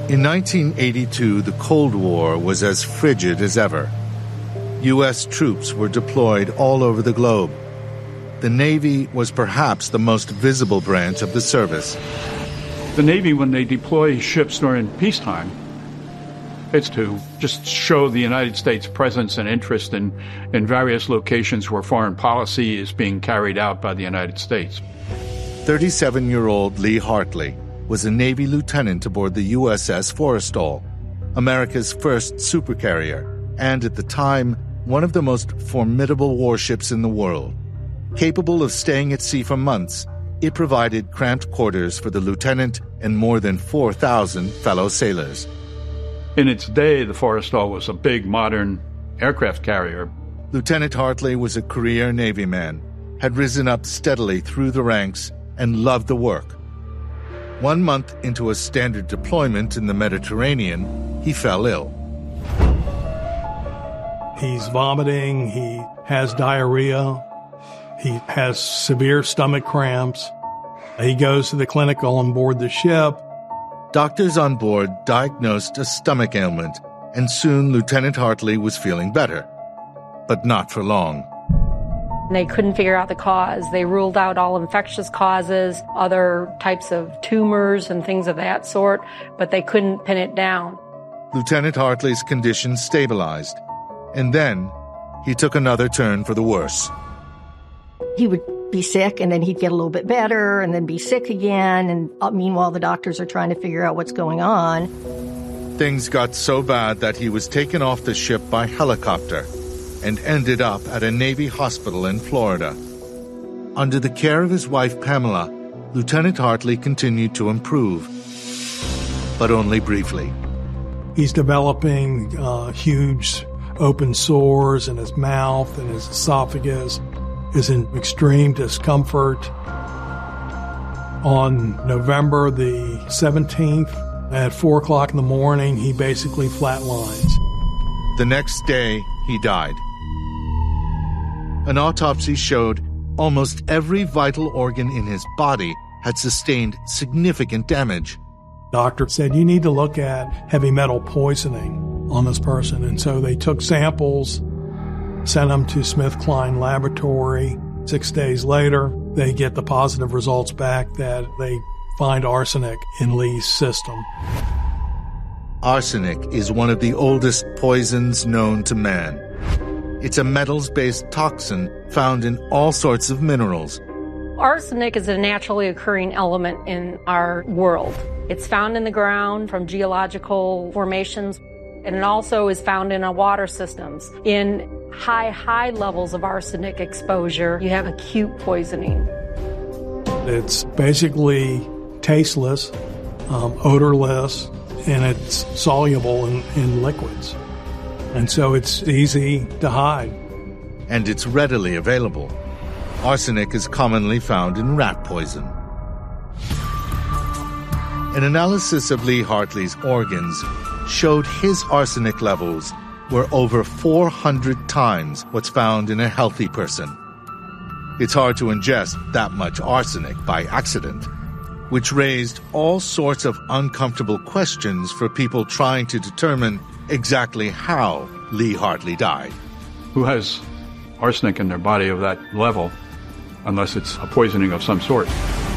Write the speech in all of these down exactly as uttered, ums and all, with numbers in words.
In nineteen eighty-two, the Cold War was as frigid as ever. U S troops were deployed all over the globe. The Navy was perhaps the most visible branch of the service. The Navy, when they deploy ships during peacetime, it's to just show the United States' presence and interest in, in various locations where foreign policy is being carried out by the United States. thirty-seven-year-old Lee Hartley was a Navy lieutenant aboard the U S S Forrestal, America's first supercarrier, and at the time, one of the most formidable warships in the world. Capable of staying at sea for months, it provided cramped quarters for the lieutenant and more than four thousand fellow sailors. In its day, the Forrestal was a big, modern aircraft carrier. Lieutenant Hartley was a career Navy man, had risen up steadily through the ranks, and loved the work. One month into a standard deployment in the Mediterranean, he fell ill. He's vomiting, he has diarrhea, he has severe stomach cramps. He goes to the clinic on board the ship. Doctors on board diagnosed a stomach ailment, and soon Lieutenant Hartley was feeling better. But not for long. They couldn't figure out the cause. They ruled out all infectious causes, other types of tumors and things of that sort, but they couldn't pin it down. Lieutenant Hartley's condition stabilized, and then he took another turn for the worse. He would be sick, and then he'd get a little bit better, and then be sick again, and uh, meanwhile the doctors are trying to figure out what's going on. Things got so bad that he was taken off the ship by helicopter and ended up at a Navy hospital in Florida. Under the care of his wife, Pamela, Lieutenant Hartley continued to improve, but only briefly. He's developing uh, huge open sores in his mouth and his esophagus, is in extreme discomfort. On November the seventeenth, at four o'clock in the morning, he basically flatlines. The next day, he died. An autopsy showed almost every vital organ in his body had sustained significant damage. Doctor said, you need to look at heavy metal poisoning on this person. And so they took samples, sent them to SmithKline Laboratory. Six days later, they get the positive results back that they find arsenic in Lee's system. Arsenic is one of the oldest poisons known to man. It's a metals-based toxin found in all sorts of minerals. Arsenic is a naturally occurring element in our world. It's found in the ground from geological formations, and it also is found in our water systems. In high, high levels of arsenic exposure, you have acute poisoning. It's basically tasteless, um, odorless, and it's soluble in, in liquids. And so it's easy to hide. And it's readily available. Arsenic is commonly found in rat poison. An analysis of Lee Hartley's organs showed his arsenic levels were over four hundred times what's found in a healthy person. It's hard to ingest that much arsenic by accident, which raised all sorts of uncomfortable questions for people trying to determine exactly how Lee Hartley died. Who has arsenic in their body of that level, unless it's a poisoning of some sort?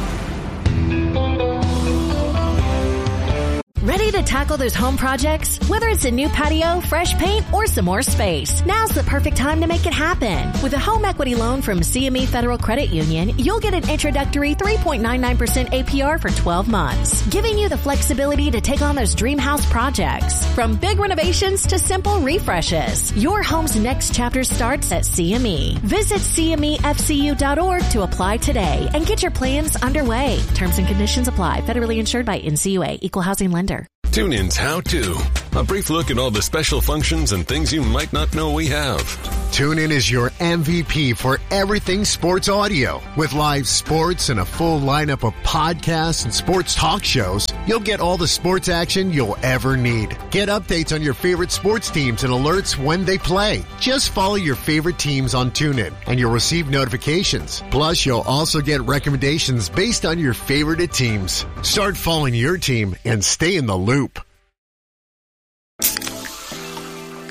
Ready to tackle those home projects? Whether it's a new patio, fresh paint, or some more space, now's the perfect time to make it happen. With a home equity loan from C M E Federal Credit Union, you'll get an introductory three point nine nine percent A P R for twelve months, giving you the flexibility to take on those dream house projects. From big renovations to simple refreshes, your home's next chapter starts at C M E. Visit C M E F C U dot org to apply today and get your plans underway. Terms and conditions apply. Federally insured by N C U A. Equal housing lender. TuneIn's How To. A brief look at all the special functions and things you might not know we have. TuneIn is your M V P for everything sports audio. With live sports and a full lineup of podcasts and sports talk shows, you'll get all the sports action you'll ever need. Get updates on your favorite sports teams and alerts when they play. Just follow your favorite teams on TuneIn and you'll receive notifications. Plus, you'll also get recommendations based on your favorite teams. Start following your team and stay in the loop.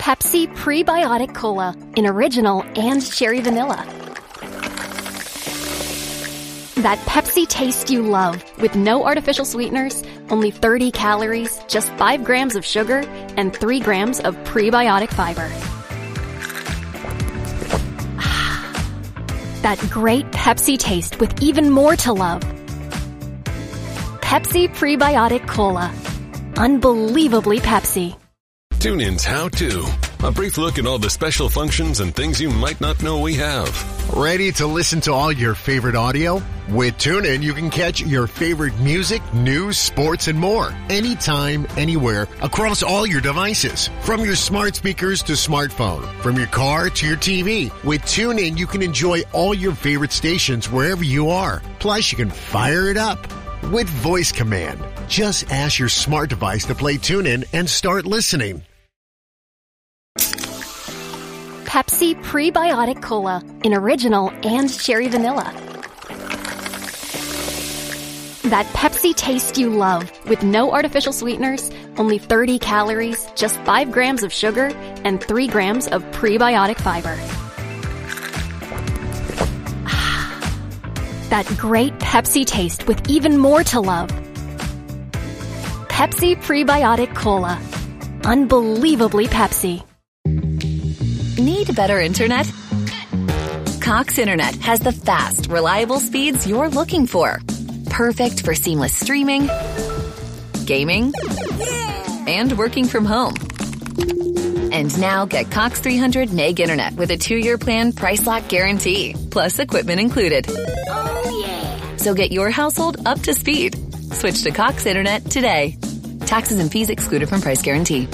Pepsi Prebiotic Cola in original and cherry vanilla. That Pepsi taste you love with no artificial sweeteners, only thirty calories, just five grams of sugar, and three grams of prebiotic fiber. That great Pepsi taste with even more to love. Pepsi Prebiotic Cola. Unbelievably Pepsi. TuneIn's How To. A brief look at all the special functions and things you might not know we have. Ready to listen to all your favorite audio? With TuneIn, you can catch your favorite music, news, sports, and more. Anytime, anywhere, across all your devices. From your smart speakers to smartphone. From your car to your T V. With TuneIn, you can enjoy all your favorite stations wherever you are. Plus, you can fire it up with voice command. Just ask your smart device to play TuneIn and start listening. Pepsi Prebiotic Cola in original and cherry vanilla. That Pepsi taste you love with no artificial sweeteners, only thirty calories, just five grams of sugar, and three grams of prebiotic fiber. That great Pepsi taste with even more to love. Pepsi Prebiotic Cola. Unbelievably Pepsi. Need better internet? Cox Internet has the fast, reliable speeds you're looking for. Perfect for seamless streaming, gaming, and working from home. And now get Cox three hundred meg internet with a two-year plan price lock guarantee, plus equipment included. Oh, yeah. So get your household up to speed. Switch to Cox Internet today. Taxes and fees excluded from price guarantee.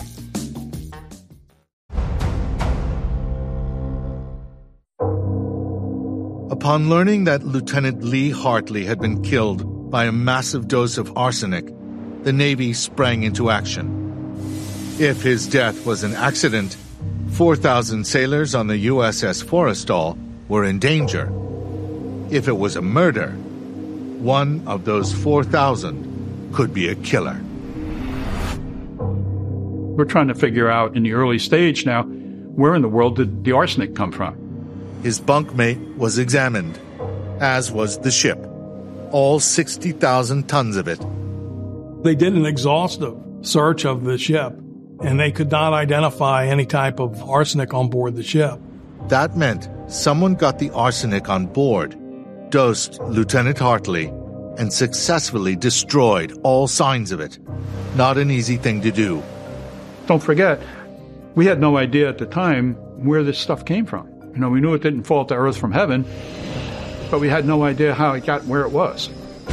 Upon learning that Lieutenant Lee Hartley had been killed by a massive dose of arsenic, the Navy sprang into action. If his death was an accident, four thousand sailors on the U S S Forrestal were in danger. If it was a murder, one of those four thousand could be a killer. We're trying to figure out in the early stage now, where in the world did the arsenic come from? His bunkmate was examined, as was the ship, all sixty thousand tons of it. They did an exhaustive search of the ship, and they could not identify any type of arsenic on board the ship. That meant someone got the arsenic on board, dosed Lieutenant Hartley, and successfully destroyed all signs of it. Not an easy thing to do. Don't forget, we had no idea at the time where this stuff came from. You know, we knew it didn't fall to earth from heaven, but we had no idea how it got where it was.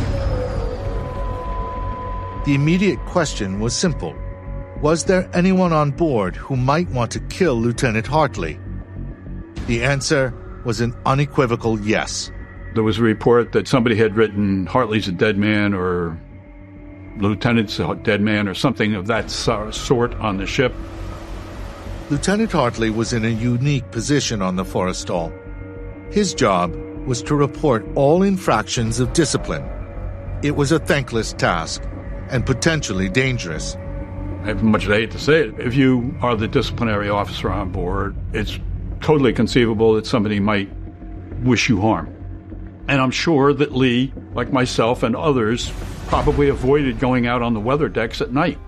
The immediate question was simple. Was there anyone on board who might want to kill Lieutenant Hartley? The answer was an unequivocal yes. There was a report that somebody had written, Hartley's a dead man, or Lieutenant's a dead man, or something of that sort on the ship. Lieutenant Hartley was in a unique position on the Forrestal. His job was to report all infractions of discipline. It was a thankless task and potentially dangerous. As much as I hate to say it, if you are the disciplinary officer on board, it's totally conceivable that somebody might wish you harm. And I'm sure that Lee, like myself and others, probably avoided going out on the weather decks at night.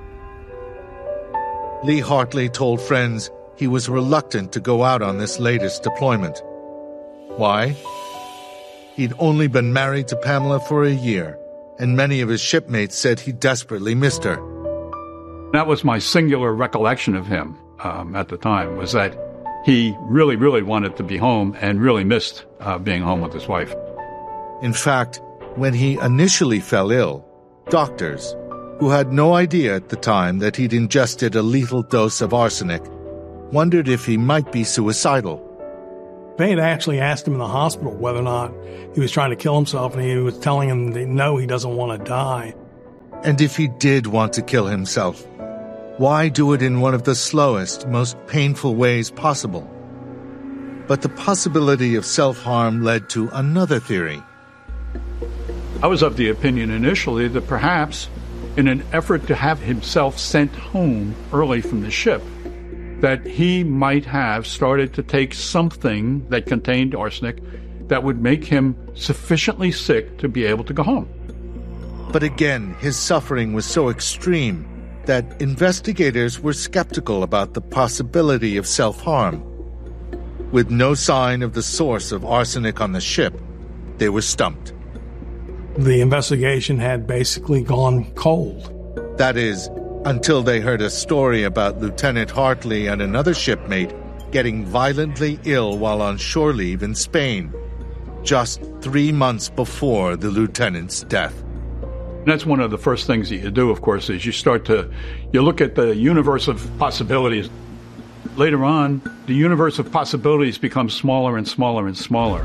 Lee Hartley told friends he was reluctant to go out on this latest deployment. Why? He'd only been married to Pamela for a year, and many of his shipmates said he desperately missed her. That was my singular recollection of him um, at the time, was that he really, really wanted to be home and really missed uh, being home with his wife. In fact, when he initially fell ill, doctors, who had no idea at the time that he'd ingested a lethal dose of arsenic, wondered if he might be suicidal. They had actually asked him in the hospital whether or not he was trying to kill himself, and he was telling them that no, he doesn't want to die. And if he did want to kill himself, why do it in one of the slowest, most painful ways possible? But the possibility of self-harm led to another theory. I was of the opinion initially that perhaps in an effort to have himself sent home early from the ship, that he might have started to take something that contained arsenic that would make him sufficiently sick to be able to go home. But again, his suffering was so extreme that investigators were skeptical about the possibility of self-harm. With no sign of the source of arsenic on the ship, they were stumped. The investigation had basically gone cold. That is, until they heard a story about Lieutenant Hartley and another shipmate getting violently ill while on shore leave in Spain, just three months before the lieutenant's death. That's one of the first things that you do, of course, is you start to, you look at the universe of possibilities. Later on, the universe of possibilities becomes smaller and smaller and smaller.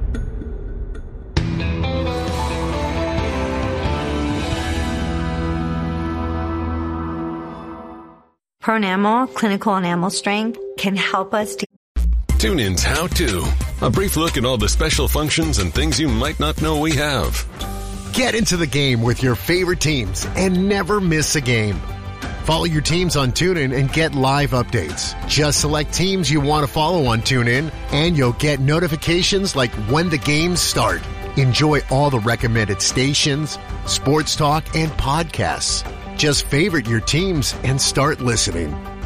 Pronamel Clinical Enamel Strength can help us to TuneIn's How To, a brief look at all the special functions and things you might not know we have. Get into the game with your favorite teams and never miss a game. Follow your teams on TuneIn and get live updates. Just select teams you want to follow on TuneIn, and you'll get notifications like when the games start. Enjoy all the recommended stations, sports talk, and podcasts. Just favorite your teams and start listening.